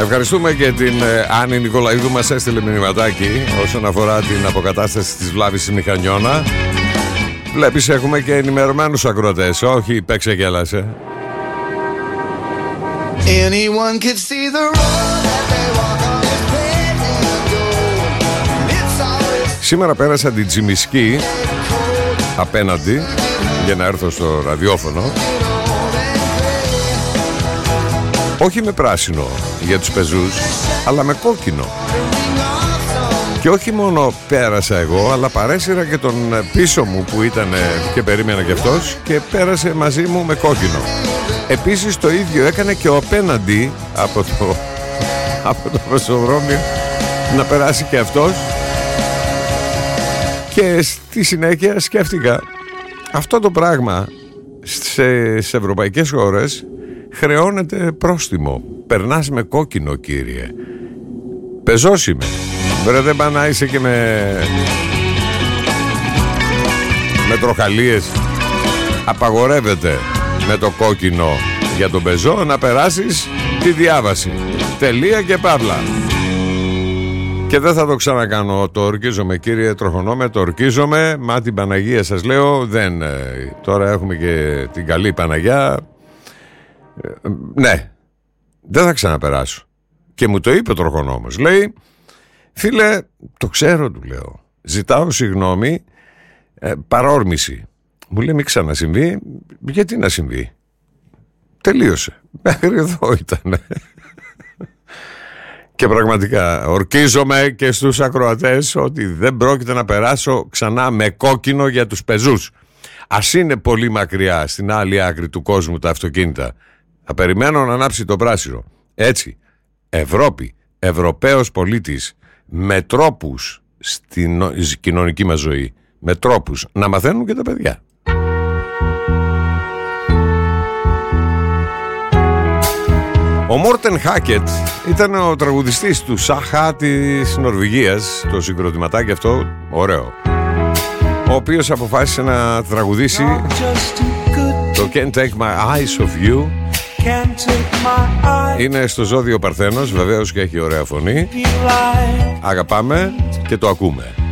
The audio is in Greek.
Ευχαριστούμε και την Άννη Νικολαίδου, μας έστειλε μηνυματάκι όσον αφορά την αποκατάσταση της βλάβης στη Μηχανιώνα. Βλέπεις, έχουμε και ενημερωμένους ακροατές. Όχι, παίξε και έλασε. Σήμερα πέρασα την Τσιμισκή απέναντι για να έρθω στο ραδιόφωνο. Όχι με πράσινο για τους πεζούς, αλλά με κόκκινο. Και όχι μόνο πέρασα εγώ, αλλά παρέσυρα και τον πίσω μου που ήταν και περίμενα και αυτός, και πέρασε μαζί μου με κόκκινο. Επίσης το ίδιο έκανε και ο απέναντι από το πεζοδρόμιο, να περάσει και αυτός. Και στη συνέχεια σκέφτηκα, αυτό το πράγμα σε ευρωπαϊκές χώρες χρεώνεται πρόστιμο. Περνάς με κόκκινο, κύριε. Πεζός είμαι. Βρε, δεν πάνε να είσαι και με τροχαλίες. Απαγορεύεται με το κόκκινο για τον πεζό να περάσεις τη διάβαση. Τελεία και παύλα. Και δεν θα το ξανακάνω. Το ορκίζομαι, κύριε τροχονόμε, το ορκίζομαι. Μα την Παναγία σας λέω, δεν. Τώρα έχουμε και την καλή Παναγιά. Ναι, δεν θα ξαναπεράσω. Και μου το είπε ο τροχονόμος. Λέει, φίλε, το ξέρω, του λέω. Ζητάω συγγνώμη, παρόρμηση. Μου λέει, μην ξανασυμβεί. Γιατί να συμβεί? Τελείωσε. Μέχρι εδώ ήταν. Και πραγματικά ορκίζομαι και στους ακροατές ότι δεν πρόκειται να περάσω ξανά με κόκκινο για τους πεζούς. Ας είναι πολύ μακριά στην άλλη άκρη του κόσμου τα αυτοκίνητα, θα περιμένω να ανάψει το πράσινο. Έτσι, Ευρώπη, Ευρωπαίος πολίτης, με τρόπους στην κοινωνική μας ζωή, με τρόπους να μαθαίνουν και τα παιδιά. Ο Μόρτεν Χάκετ ήταν ο τραγουδιστής του Σάχα της Νορβηγίας, το συγκροτηματάκι αυτό, ωραίο, ο οποίος αποφάσισε να τραγουδήσει το Can't Take My Eyes Off You. Είναι στο ζώδιο Παρθένος, βεβαίως, και έχει ωραία φωνή. Αγαπάμε και το ακούμε.